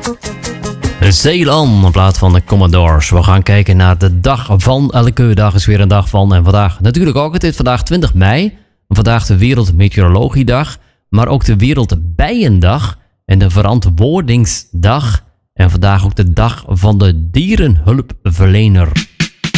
Ceylon in plaats van de Commodores. We gaan kijken naar de dag van. Elke dag is weer een dag van. En vandaag natuurlijk ook. Het is vandaag 20 mei. Vandaag de Wereldmeteorologiedag. Maar ook de Wereldbijendag. En de Verantwoordingsdag. En vandaag ook de dag van de dierenhulpverlener.